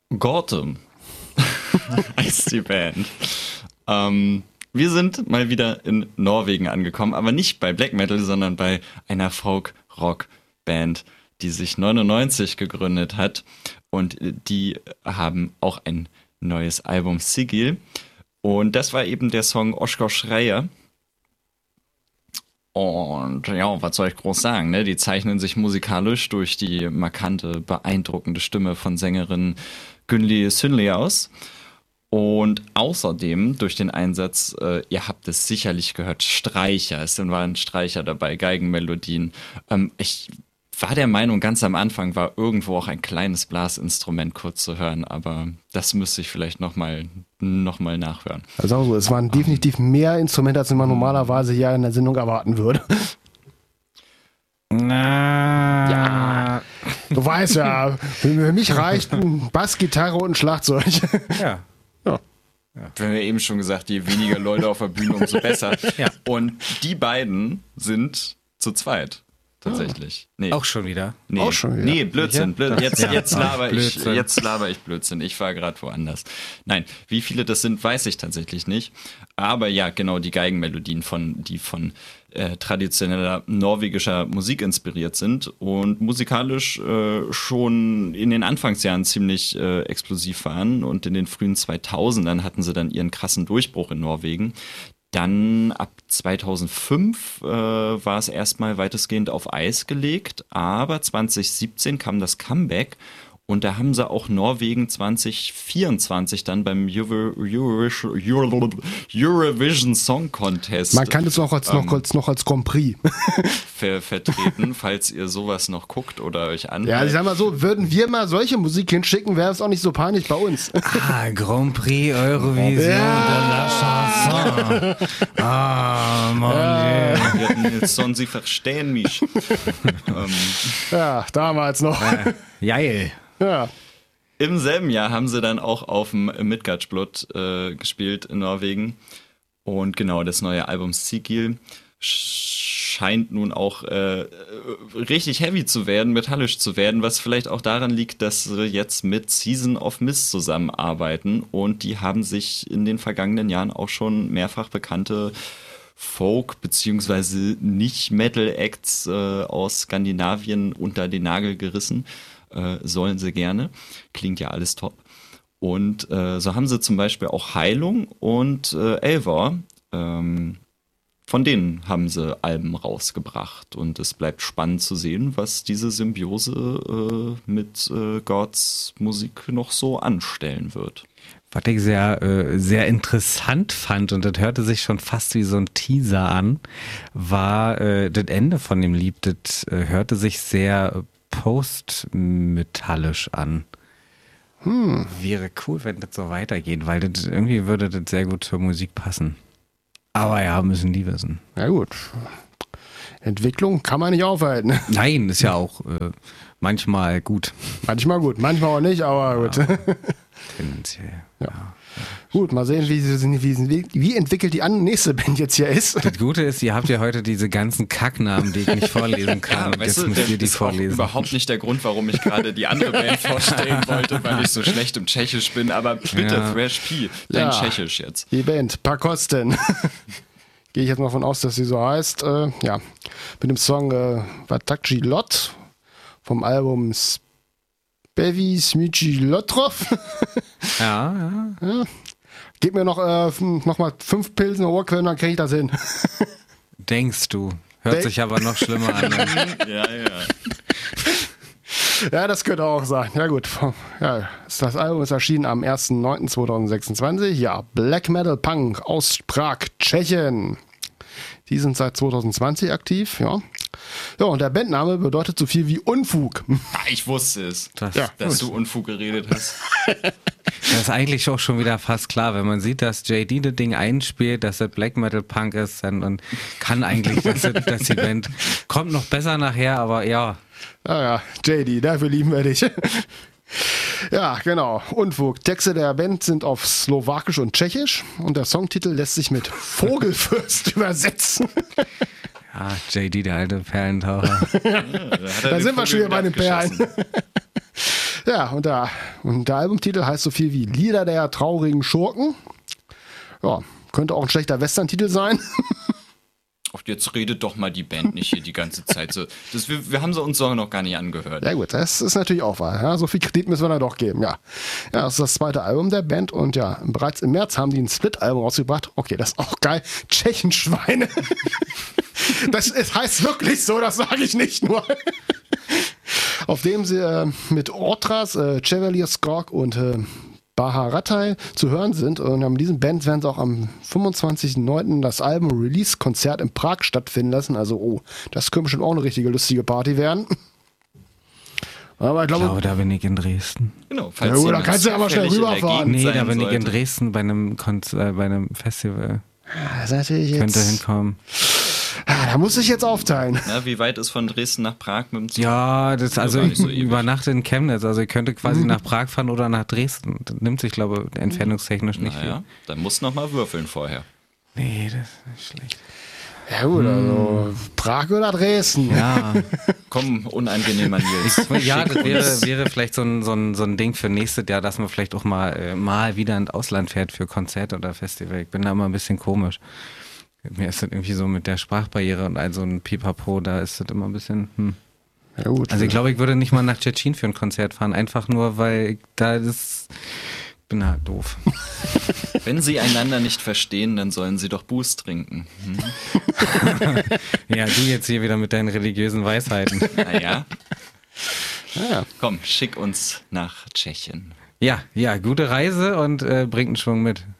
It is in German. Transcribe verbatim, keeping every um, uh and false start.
Gotham heißt die Band. Ähm, wir sind mal wieder in Norwegen angekommen, aber nicht bei Black Metal, sondern bei einer Folk-Rock-Band, die sich neunundneunzig gegründet hat. Und die haben auch ein neues Album, Sigil. Und das war eben der Song Oskar Schreier. Und ja, was soll ich groß sagen, ne? Die zeichnen sich musikalisch durch die markante, beeindruckende Stimme von Sängerin Günli Synli aus. Und außerdem durch den Einsatz, äh, ihr habt es sicherlich gehört, Streicher. Es waren Streicher dabei, Geigenmelodien. Ähm, ich war der Meinung, ganz am Anfang war irgendwo auch ein kleines Blasinstrument kurz zu hören, aber das müsste ich vielleicht nochmal noch mal nachhören. Also so, es waren definitiv mehr Instrumente, als man normalerweise ja in der Sendung erwarten würde. Na. Ja, du weißt ja, für mich reicht ein Bass, Gitarre und ein Schlagzeug. Ja. Ja. Wir haben ja eben schon gesagt, je weniger Leute auf der Bühne, umso besser. Ja. Und die beiden sind zu zweit. Tatsächlich. Nee. Auch schon wieder. Nee. Auch schon wieder. Nee, Blödsinn. Blödsinn. Jetzt, Ja. jetzt, laber ich, Blödsinn. jetzt laber ich Blödsinn. Ich war gerade woanders. Nein, wie viele das sind, weiß ich tatsächlich nicht. Aber ja, genau, die Geigenmelodien, von, die von äh, traditioneller norwegischer Musik inspiriert sind und musikalisch äh, schon in den Anfangsjahren ziemlich äh, explosiv waren. Und in den frühen zweitausendern hatten sie dann ihren krassen Durchbruch in Norwegen. Dann ab zweitausendfünf äh, war es erstmal weitestgehend auf Eis gelegt, aber zwanzig siebzehn kam das Comeback und da haben sie auch Norwegen zwanzig vierundzwanzig dann beim Euro, Euro, Euro, Eurovision Song Contest Man kann es auch als, ähm, noch, als, noch als Grand Prix. ver vertreten, falls ihr sowas noch guckt oder euch anhört. Ja, ich sag mal so, würden wir mal solche Musik hinschicken, wäre es auch nicht so panisch bei uns. Ah, Grand Prix Eurovision Ja. de la Chanson. Ah, mon Dieu. Ja, Nilsson, Sie verstehen mich. ähm, Ja, damals noch. Geil. Ja. Im selben Jahr haben sie dann auch auf dem Midgardblood äh, gespielt in Norwegen. Und genau, das neue Album Sigil scheint nun auch äh, richtig heavy zu werden, metallisch zu werden, was vielleicht auch daran liegt, dass sie jetzt mit Season of Mist zusammenarbeiten. Und die haben sich in den vergangenen Jahren auch schon mehrfach bekannte Folk- bzw. Nicht-Metal-Acts äh, aus Skandinavien unter den Nagel gerissen. Äh, sollen sie gerne. Klingt ja alles top. Und äh, so haben sie zum Beispiel auch Heilung und äh, Elvor. Ähm, von denen haben sie Alben rausgebracht. Und es bleibt spannend zu sehen, was diese Symbiose äh, mit äh, Gods Musik noch so anstellen wird. Was ich sehr, äh, sehr interessant fand, und das hörte sich schon fast wie so ein Teaser an, war äh, das Ende von dem Lied. Das äh, hörte sich sehr postmetallisch an. Hm. Wäre cool, wenn das so weitergeht, weil das irgendwie würde das sehr gut zur Musik passen. Aber ja, müssen die wissen. Ja gut. Entwicklung kann man nicht aufhalten. Nein, ist ja auch äh, manchmal gut. Manchmal gut, manchmal auch nicht, aber gut. Ja. Tendenziell. Ja. Gut, mal sehen, wie, sie- wie, wie entwickelt die an- nächste Band jetzt hier ist. Das Gute ist, ihr habt ja heute diese ganzen Kacknamen, die ich nicht vorlesen kann. Und weißt jetzt du, müsst ihr die das ist auch vorlesen. überhaupt nicht der Grund, warum ich gerade die andere Band vorstellen wollte, weil ich so schlecht im Tschechisch bin. Aber bitte, Ja. Thrash P, dein Ja. Tschechisch jetzt. Die Band, Pakosten. Gehe ich jetzt mal von aus, dass sie so heißt. Äh, ja, mit dem Song äh, Vatakji Lot vom Album Spevi Smici Lotrov. Ja, ja. Gib mir noch, äh, noch mal fünf Pilzen Ohrquellen, dann kriege ich das hin. Denkst du. Hört Denk- sich aber noch schlimmer an. Ja, ja. Ja, das könnte auch sein. Ja gut, ja, das Album ist erschienen am ersten neunten zweitausendsechsundzwanzig. Ja, Black Metal Punk aus Prag, Tschechien. Die sind seit zweitausendzwanzig aktiv, ja. Ja, und der Bandname bedeutet so viel wie Unfug. Ah, ich wusste es, Das, Ja. dass du Unfug geredet hast. das ist eigentlich auch schon wieder fast klar, wenn man sieht, dass J D das Ding einspielt, dass das Black Metal Punk ist, dann und kann eigentlich, dass, das- dass die Band kommt noch besser nachher, aber ja. Ja, ja, J D, dafür lieben wir dich. Ja, genau. Unfug. Texte der Band sind auf Slowakisch und Tschechisch und der Songtitel lässt sich mit Vogelfürst übersetzen. Ja, J D, der alte Perlentaucher. Ja, da hat er Da den sind wir Vogel schon wieder bei den Perlen. abgeschossen. Ja, und der, und der Albumtitel heißt so viel wie Lieder der traurigen Schurken. Ja, könnte auch ein schlechter Western-Titel sein. Ach, jetzt redet doch mal die Band nicht hier die ganze Zeit so. Das, wir, wir haben sie uns doch noch gar nicht angehört. Ja gut, das ist natürlich auch wahr. Ja, so viel Kredit müssen wir da doch geben, ja. Ja, das ist das zweite Album der Band und ja, bereits im März haben die ein Split-Album rausgebracht. Okay, das ist auch geil. Tschechenschweine. Das ist, heißt wirklich so, das sage ich nicht nur. Auf dem sie äh, mit Ortras, äh, Chevalier Skork und äh, Baharatai zu hören sind. Und mit diesen Bands werden sie auch am fünfundzwanzigsten neunten das Album-Release-Konzert in Prag stattfinden lassen. Also, oh, das könnte schon auch eine richtige lustige Party werden. Aber ich glaube, ich glaube, da bin ich in Dresden. Genau, ja, gut, da kannst du aber schnell rüberfahren. Nee, da bin ich in Dresden bei einem, Konz äh, bei einem Festival. Ja, das ist natürlich jetzt... Könnte hinkommen. Ah, da muss ich jetzt aufteilen. Na, wie weit ist von Dresden nach Prag mit dem Zug? Ja, das ist also so übernachte in Chemnitz. Also ihr könnte quasi mhm. nach Prag fahren oder nach Dresden. Das nimmt sich, glaube ich, entfernungstechnisch nicht naja, viel. Dann musst du noch mal würfeln vorher. Nee, das ist nicht schlecht. Ja gut, also Prag oder Dresden. Ja. Komm, unangenehmer Nils. Ich, ja, das wäre, wäre vielleicht so ein, so, ein, so ein Ding für nächstes Jahr, dass man vielleicht auch mal, äh, mal wieder ins Ausland fährt für Konzert oder Festival. Ich bin da immer ein bisschen komisch. Mir ist das irgendwie so mit der Sprachbarriere und all so ein Pipapo, da ist das immer ein bisschen, hm. Ja, gut. Also ich glaube, ich würde nicht mal nach Tschetschen für ein Konzert fahren, einfach nur, weil ich da das, ich bin halt doof. Wenn sie einander nicht verstehen, dann sollen sie doch Boost trinken. Hm? Ja, du jetzt hier wieder mit deinen religiösen Weisheiten. Naja. Ja. Komm, schick uns nach Tschechien. Ja, ja, gute Reise und äh, bringt einen Schwung mit.